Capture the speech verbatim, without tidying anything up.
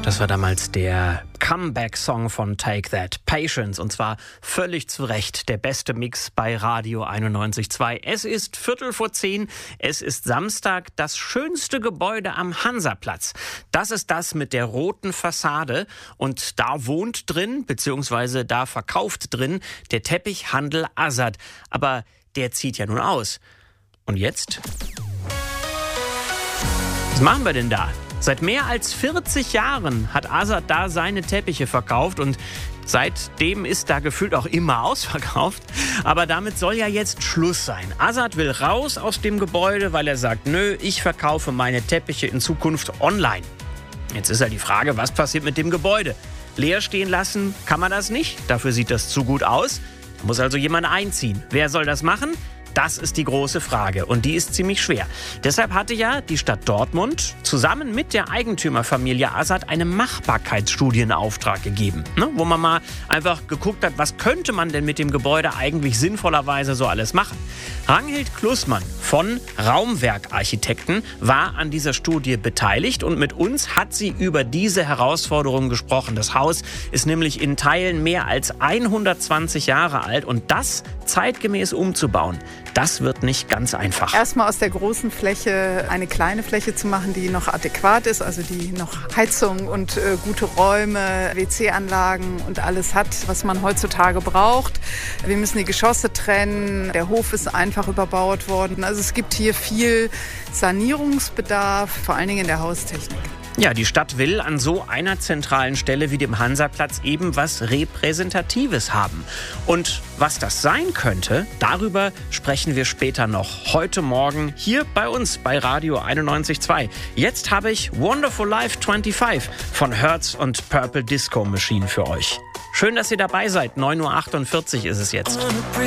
Das war damals der Comeback-Song von Take That, Patience. Und zwar völlig zu Recht der beste Mix bei Radio einundneunzig Komma zwei. Es ist Viertel vor zehn, es ist Samstag, das schönste Gebäude am Hansaplatz. Das ist das mit der roten Fassade. Und da wohnt drin, beziehungsweise da verkauft drin, der Teppichhandel Azad. Aber der zieht ja nun aus. Und jetzt? Was machen wir denn da? Seit mehr als vierzig Jahren hat Azad da seine Teppiche verkauft und seitdem ist da gefühlt auch immer ausverkauft. Aber damit soll ja jetzt Schluss sein. Azad will raus aus dem Gebäude, weil er sagt, nö, ich verkaufe meine Teppiche in Zukunft online. Jetzt ist ja die Frage, was passiert mit dem Gebäude? Leer stehen lassen kann man das nicht, dafür sieht das zu gut aus. Muss also jemand einziehen. Wer soll das machen? Das ist die große Frage und die ist ziemlich schwer. Deshalb hatte ja die Stadt Dortmund zusammen mit der Eigentümerfamilie Azad eine Machbarkeitsstudie in Auftrag gegeben, ne? Wo man mal einfach geguckt hat, was könnte man denn mit dem Gebäude eigentlich sinnvollerweise so alles machen. Ranghild Klussmann von Raumwerk Architekten war an dieser Studie beteiligt und mit uns hat sie über diese Herausforderungen gesprochen. Das Haus ist nämlich in Teilen mehr als hundertzwanzig Jahre alt und das zeitgemäß umzubauen, das wird nicht ganz einfach. Erstmal aus der großen Fläche eine kleine Fläche zu machen, die noch adäquat ist, also die noch Heizung und äh, gute Räume, W C-Anlagen und alles hat, was man heutzutage braucht. Wir müssen die Geschosse trennen, der Hof ist einfach überbaut worden. Also es gibt hier viel Sanierungsbedarf, vor allen Dingen in der Haustechnik. Ja, die Stadt will an so einer zentralen Stelle wie dem Hansaplatz eben was Repräsentatives haben. Und was das sein könnte, darüber sprechen wir später noch. Heute Morgen hier bei uns bei Radio einundneunzig Komma zwei. Jetzt habe ich Wonderful Life fünfundzwanzig von Hertz und Purple Disco Machine für euch. Schön, dass ihr dabei seid. neun Uhr achtundvierzig ist es jetzt.